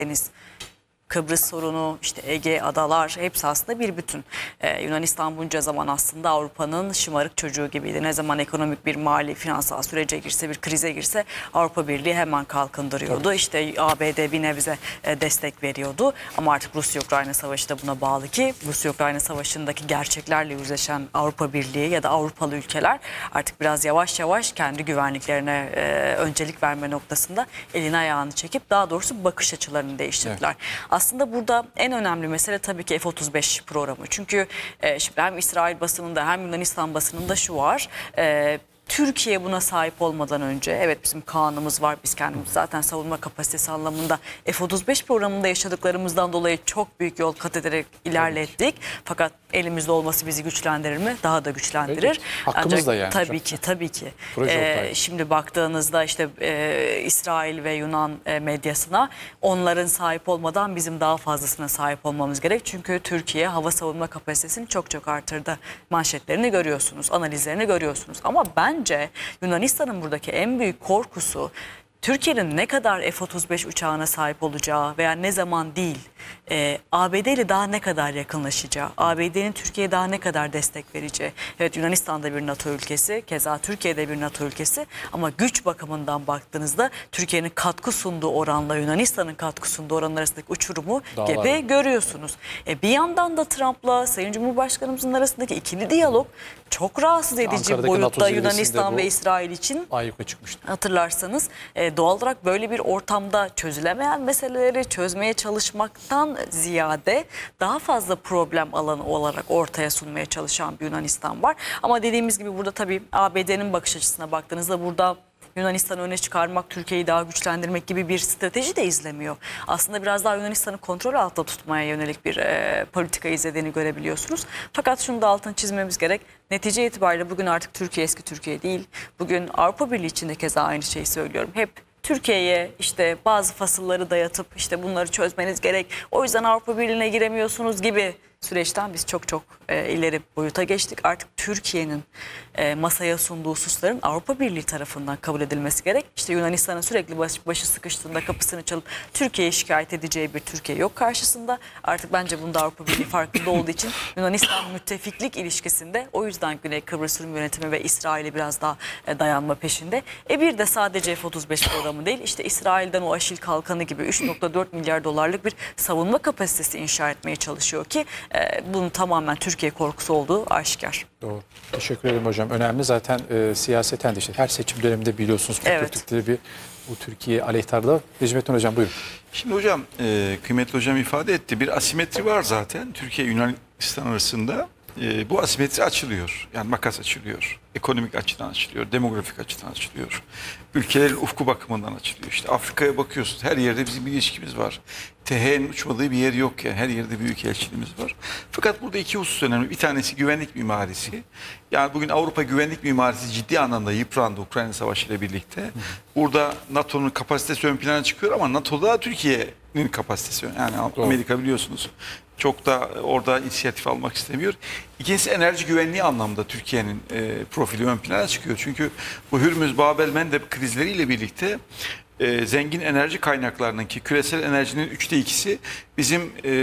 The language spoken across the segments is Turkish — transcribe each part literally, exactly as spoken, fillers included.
Deniz, Kıbrıs sorunu, işte Ege, adalar hepsi aslında bir bütün. Ee, Yunanistan bunca zaman aslında Avrupa'nın şımarık çocuğu gibiydi. Ne zaman ekonomik bir mali, finansal sürece girse, bir krize girse Avrupa Birliği hemen kalkındırıyordu. Tabii. İşte A B D bir nebze e, destek veriyordu. Ama artık Rusya-Ukrayna Savaşı da buna bağlı ki Rusya-Ukrayna Savaşı'ndaki gerçeklerle yüzleşen Avrupa Birliği ya da Avrupalı ülkeler artık biraz yavaş yavaş kendi güvenliklerine e, öncelik verme noktasında elini ayağını çekip daha doğrusu bakış açılarını değiştirdiler. Evet. Aslında burada en önemli mesele tabii ki F otuz beş programı. Çünkü e, şimdi hem İsrail basınında hem Yunanistan basınında şu var. E, Türkiye buna sahip olmadan önce, evet bizim kanunumuz var, biz kendimiz zaten savunma kapasitesi anlamında F otuz beş programında yaşadıklarımızdan dolayı çok büyük yol kat ederek ilerlettik. Fakat elimizde olması bizi güçlendirir mi? Daha da güçlendirir. Evet, hakkımız Ancak, da yani. Tabii ki, tabii ki. Proje Ee, şimdi baktığınızda işte e, İsrail ve Yunan e, medyasına onların sahip olmadan bizim daha fazlasına sahip olmamız gerek. Çünkü Türkiye hava savunma kapasitesini çok çok artırdı. Manşetlerini görüyorsunuz, analizlerini görüyorsunuz. Ama bence Yunanistan'ın buradaki en büyük korkusu Türkiye'nin ne kadar F otuz beş uçağına sahip olacağı veya ne zaman değil, e, A B D ile daha ne kadar yakınlaşacağı, A B D'nin Türkiye'ye daha ne kadar destek vereceği. Evet, Yunanistan da bir NATO ülkesi, keza Türkiye'de bir NATO ülkesi ama güç bakımından baktığınızda Türkiye'nin katkı sunduğu oranla Yunanistan'ın katkı sunduğu oran arasındaki uçurumu gibi görüyorsunuz. E, bir yandan da Trump'la Sayın Cumhurbaşkanımızın arasındaki ikili diyalog çok rahatsız edici Ankara'daki boyutta Yunanistan ve İsrail için. Ayyuka çıkmıştı. Hatırlarsanız e, doğal olarak böyle bir ortamda çözülemeyen meseleleri çözmeye çalışmaktan ziyade daha fazla problem alanı olarak ortaya sunmaya çalışan bir Yunanistan var. Ama dediğimiz gibi burada tabii A B D'nin bakış açısına baktığınızda burada Yunanistan'ı öne çıkarmak, Türkiye'yi daha güçlendirmek gibi bir strateji de izlemiyor. Aslında biraz daha Yunanistan'ı kontrol altında tutmaya yönelik bir e, politika izlediğini görebiliyorsunuz. Fakat şunu da altını çizmemiz gerek. Netice itibariyle bugün artık Türkiye eski Türkiye değil. Bugün Avrupa Birliği içinde keza aynı şeyi söylüyorum. Hep Türkiye'ye işte bazı fasılları dayatıp işte bunları çözmeniz gerek. O yüzden Avrupa Birliği'ne giremiyorsunuz gibi süreçten biz çok çok e, ileri boyuta geçtik. Artık Türkiye'nin e, masaya sunduğu hususların Avrupa Birliği tarafından kabul edilmesi gerek. İşte Yunanistan'ın sürekli baş, başı sıkıştığında kapısını çalıp Türkiye'ye şikayet edeceği bir Türkiye yok karşısında. Artık bence bunda Avrupa Birliği farkında olduğu için Yunanistan müttefiklik ilişkisinde o yüzden Güney Kıbrıs Rum yönetimi ve İsrail'e biraz daha e, dayanma peşinde. E bir de sadece F otuz beş programı değil, işte İsrail'den o Aşil Kalkanı gibi üç nokta dört milyar dolarlık bir savunma kapasitesi inşa etmeye çalışıyor ki e, bunun tamamen Türkiye korkusu olduğu aşikar. Doğru. Teşekkür ederim hocam. Önemli zaten e, siyaseten de işte her seçim döneminde biliyorsunuz politikleri evet. bir bu Türkiye aleyhtarda. Necmettin hocam buyurun. Şimdi hocam e, kıymetli hocam ifade etti. Bir asimetri var zaten Türkiye Yunanistan arasında. E, bu asimetri açılıyor. Yani makas açılıyor. Ekonomik açıdan açılıyor. Demografik açıdan açılıyor. Ülkelerin ufku bakımından açılıyor. İşte Afrika'ya bakıyorsunuz. Her yerde bizim bir ilişkimiz var. T H'nin uçmadığı bir yer yok yani. Her yerde büyük elçiliğimiz var. Fakat burada iki husus önemli. Bir tanesi güvenlik mimarisi. Yani bugün Avrupa güvenlik mimarisi ciddi anlamda yıprandı Ukrayna Savaşı ile birlikte. Burada NATO'nun kapasitesi ön plana çıkıyor ama NATO'da Türkiye'nin kapasitesi. Yani Doğru. Amerika biliyorsunuz. Çok da orada inisiyatif almak istemiyor. İkincisi enerji güvenliği anlamda Türkiye'nin e, profili ön plana çıkıyor. Çünkü bu Hürmüz, Babel, Mendeb krizleriyle birlikte e, zengin enerji kaynaklarının ki küresel enerjinin üçte ikisi bizim e,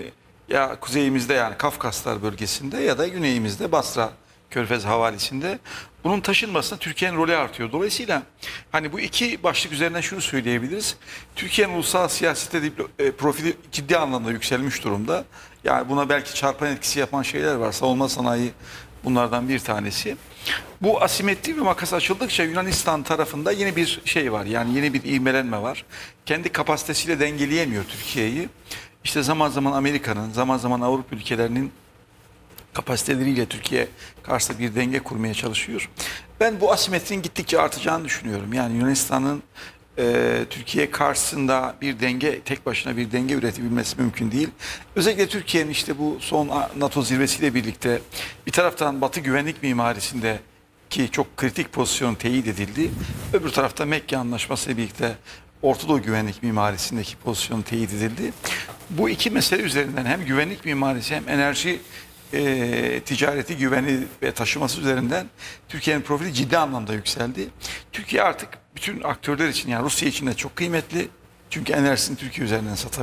ya kuzeyimizde yani Kafkaslar bölgesinde ya da güneyimizde Basra Körfez havalisinde. Bunun taşınmasına Türkiye'nin rolü artıyor. Dolayısıyla hani bu iki başlık üzerinden şunu söyleyebiliriz. Türkiye'nin ulusal siyasette e, profili ciddi anlamda yükselmiş durumda. Yani buna belki çarpan etkisi yapan şeyler var. Savunma sanayi bunlardan bir tanesi. Bu asimetri ve makas açıldıkça Yunanistan tarafında yeni bir şey var. Yani yeni bir ivmelenme var. Kendi kapasitesiyle dengeleyemiyor Türkiye'yi. İşte zaman zaman Amerika'nın, zaman zaman Avrupa ülkelerinin kapasiteleriyle Türkiye karşısında bir denge kurmaya çalışıyor. Ben bu asimetrinin gittikçe artacağını düşünüyorum. Yani Yunanistan'ın e, Türkiye karşısında bir denge, tek başına bir denge üretebilmesi mümkün değil. Özellikle Türkiye'nin işte bu son NATO zirvesiyle birlikte bir taraftan Batı güvenlik mimarisinde ki çok kritik pozisyon teyit edildi. Öbür tarafta Mekke Anlaşması ile birlikte Orta Doğu güvenlik mimarisindeki pozisyon teyit edildi. Bu iki mesele üzerinden hem güvenlik mimarisi hem enerji E, ticareti, güveni ve taşıması üzerinden Türkiye'nin profili ciddi anlamda yükseldi. Türkiye artık bütün aktörler için yani Rusya için de çok kıymetli, Çünkü enerjisini Türkiye üzerinden satabilir.